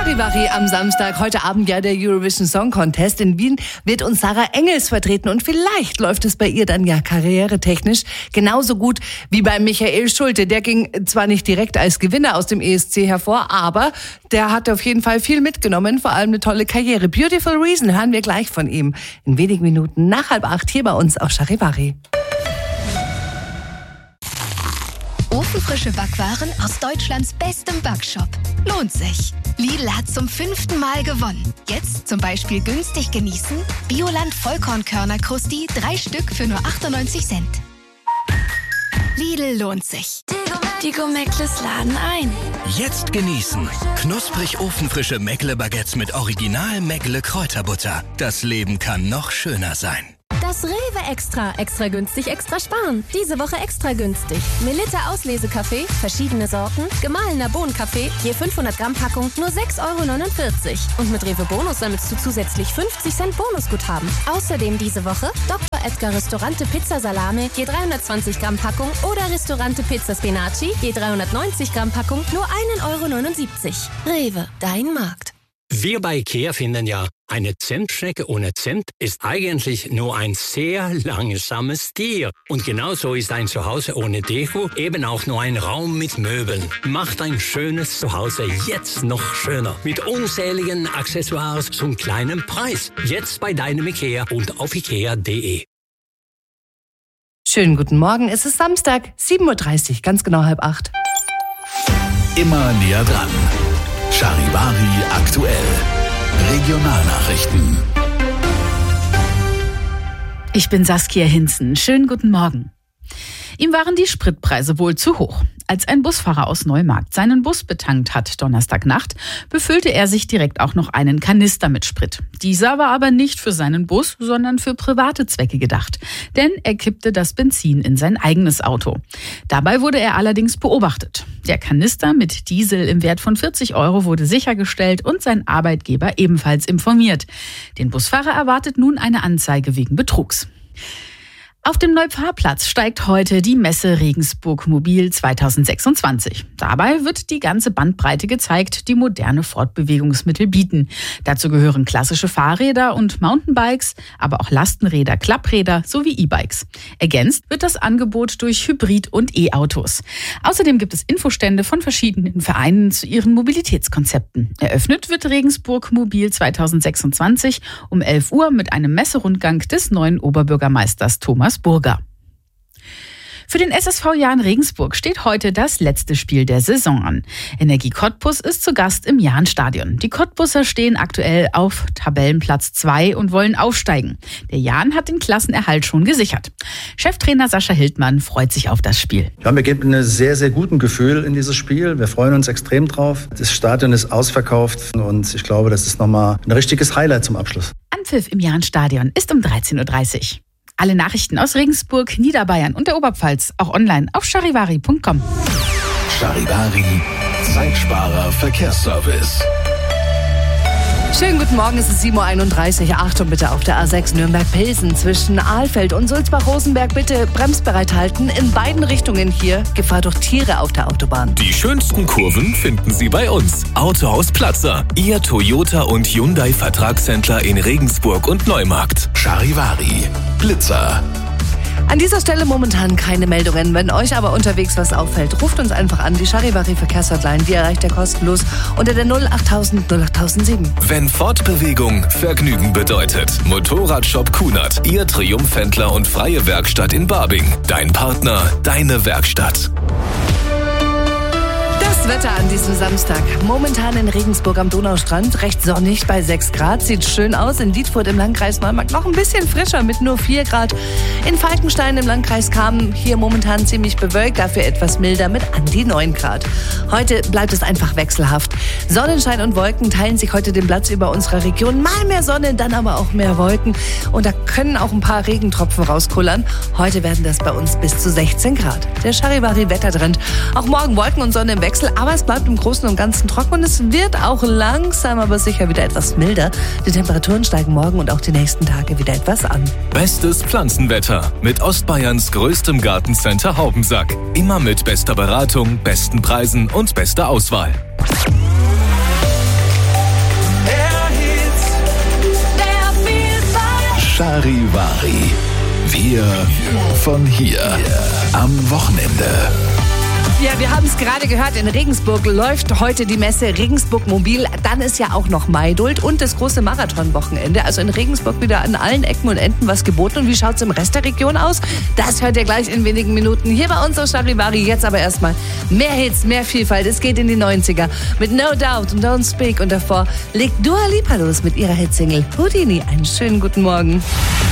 Charivari am Samstag, heute Abend ja der Eurovision Song Contest. In Wien wird uns Sarah Engels vertreten und vielleicht läuft es bei ihr dann ja karrieretechnisch genauso gut wie bei Michael Schulte. Der ging zwar nicht direkt als Gewinner aus dem ESC hervor, aber der hat auf jeden Fall viel mitgenommen, vor allem eine tolle Karriere. Beautiful Reason hören wir gleich von ihm. In wenigen Minuten nach 7:30 hier bei uns auf Charivari. Ofenfrische Backwaren aus Deutschlands bestem Backshop. Lohnt sich. Lidl hat zum 5. Mal gewonnen. Jetzt zum Beispiel günstig genießen: Bioland Vollkornkörner Krusti, 3 Stück für nur 98 Cent. Lidl lohnt sich. Die Go-Meckles laden ein. Jetzt genießen. Knusprig ofenfrische Meckle-Baguettes mit Original Meckle-Kräuterbutter. Das Leben kann noch schöner sein. Das Rewe Extra. Extra günstig, extra sparen. Diese Woche extra günstig. Melitta Auslesekaffee, verschiedene Sorten, gemahlener Bohnenkaffee, je 500 Gramm Packung, nur 6,49 €. Und mit Rewe Bonus sammelst du zusätzlich 50 Cent Bonusguthaben. Außerdem diese Woche Dr. Edgar Restaurante Pizza Salame, je 320 Gramm Packung oder Restaurante Pizza Spinaci, je 390 Gramm Packung, nur 1,79 €. Rewe, dein Markt. Wir bei IKEA finden ja, eine Zentschnecke ohne Zimt ist eigentlich nur ein sehr langsames Tier. Und genauso ist ein Zuhause ohne Deko eben auch nur ein Raum mit Möbeln. Macht ein schönes Zuhause jetzt noch schöner. Mit unzähligen Accessoires zum kleinen Preis. Jetzt bei deinem IKEA und auf ikea.de. Schönen guten Morgen, es ist Samstag, 7:30 ganz genau 7:30. Immer näher dran. Charivari aktuell. Regionalnachrichten. Ich bin Saskia Hinzen. Schönen guten Morgen. Ihm waren die Spritpreise wohl zu hoch. Als ein Busfahrer aus Neumarkt seinen Bus betankt hat Donnerstagnacht, befüllte er sich direkt auch noch einen Kanister mit Sprit. Dieser war aber nicht für seinen Bus, sondern für private Zwecke gedacht. Denn er kippte das Benzin in sein eigenes Auto. Dabei wurde er allerdings beobachtet. Der Kanister mit Diesel im Wert von 40 € wurde sichergestellt und sein Arbeitgeber ebenfalls informiert. Den Busfahrer erwartet nun eine Anzeige wegen Betrugs. Auf dem Neupfarrplatz steigt heute die Messe Regensburg Mobil 2026. Dabei wird die ganze Bandbreite gezeigt, die moderne Fortbewegungsmittel bieten. Dazu gehören klassische Fahrräder und Mountainbikes, aber auch Lastenräder, Klappräder sowie E-Bikes. Ergänzt wird das Angebot durch Hybrid- und E-Autos. Außerdem gibt es Infostände von verschiedenen Vereinen zu ihren Mobilitätskonzepten. Eröffnet wird Regensburg Mobil 2026 um 11 Uhr mit einem Messerundgang des neuen Oberbürgermeisters Thomas Burger. Für den SSV Jahn Regensburg steht heute das letzte Spiel der Saison an. Energie Cottbus ist zu Gast im Jahnstadion. Die Cottbusser stehen aktuell auf Tabellenplatz 2 und wollen aufsteigen. Der Jahn hat den Klassenerhalt schon gesichert. Cheftrainer Sascha Hildmann freut sich auf das Spiel. Ja, wir geben ein sehr, sehr gutes Gefühl in dieses Spiel. Wir freuen uns extrem drauf. Das Stadion ist ausverkauft und ich glaube, das ist nochmal ein richtiges Highlight zum Abschluss. Anpfiff im Jahnstadion ist um 13:30 Uhr. Alle Nachrichten aus Regensburg, Niederbayern und der Oberpfalz auch online auf charivari.com. Charivari, Zeitsparer Verkehrsservice. Schönen guten Morgen, es ist 7:31 Uhr. Achtung bitte auf der A6 Nürnberg-Pilsen zwischen Ahlfeld und Sulzbach-Rosenberg. Bitte bremsbereit halten. In beiden Richtungen hier Gefahr durch Tiere auf der Autobahn. Die schönsten Kurven finden Sie bei uns. Autohaus Platzer, Ihr Toyota und Hyundai Vertragshändler in Regensburg und Neumarkt. Charivari, Blitzer. An dieser Stelle momentan keine Meldungen. Wenn euch aber unterwegs was auffällt, ruft uns einfach an. Die Charivari Verkehrshotline, die erreicht ihr kostenlos unter der 08000 08007. Wenn Fortbewegung Vergnügen bedeutet. Motorradshop Kunert, Ihr Triumphhändler und freie Werkstatt in Barbing. Dein Partner, deine Werkstatt. Das Wetter an diesem Samstag. Momentan in Regensburg am Donaustrand recht sonnig bei 6 Grad. Sieht schön aus. In Dietfurt im Landkreis Neumarkt noch ein bisschen frischer mit nur 4 Grad. In Falkenstein im Landkreis Kamen hier momentan ziemlich bewölkt, dafür etwas milder mit an die 9 Grad. Heute bleibt es einfach wechselhaft. Sonnenschein und Wolken teilen sich heute den Platz über unserer Region. Mal mehr Sonne, dann aber auch mehr Wolken. Und da können auch ein paar Regentropfen rauskullern. Heute werden das bei uns bis zu 16 Grad. Der Charivari-Wettertrend. Auch morgen Wolken und Sonne im Wechsel. Aber es bleibt im Großen und Ganzen trocken und es wird auch langsam, aber sicher wieder etwas milder. Die Temperaturen steigen morgen und auch die nächsten Tage wieder etwas an. Bestes Pflanzenwetter mit Ostbayerns größtem Gartencenter Haubensack. Immer mit bester Beratung, besten Preisen und bester Auswahl. Charivari. Wir von hier. Am Wochenende. Ja, wir haben es gerade gehört, in Regensburg läuft heute die Messe Regensburg Mobil. Dann ist ja auch noch Maidult und das große Marathonwochenende. Also in Regensburg wieder an allen Ecken und Enden was geboten. Und wie schaut es im Rest der Region aus? Das hört ihr gleich in wenigen Minuten hier bei uns auf Charivari. Jetzt aber erstmal mehr Hits, mehr Vielfalt. Es geht in die 90er mit No Doubt und Don't Speak. Und davor legt Dua Lipa los mit ihrer Hitsingle Houdini. Einen schönen guten Morgen.